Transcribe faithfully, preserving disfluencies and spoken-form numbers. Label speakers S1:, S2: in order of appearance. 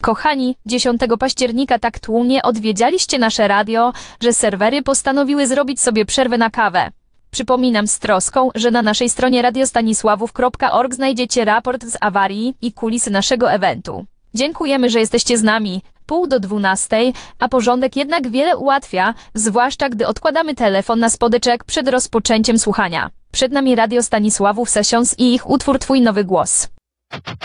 S1: Kochani, dziesiątego października tak tłumnie odwiedzialiście nasze radio, że serwery postanowiły zrobić sobie przerwę na kawę. Przypominam z troską, że na naszej stronie radiostanisławów kropka org znajdziecie raport z awarii i kulisy naszego eventu. Dziękujemy, że jesteście z nami. Pół do dwunastej, a porządek jednak wiele ułatwia, zwłaszcza gdy odkładamy telefon na spodeczek przed rozpoczęciem słuchania. Przed nami Radio Stanisławów Sessions i ich utwór Twój nowy głos.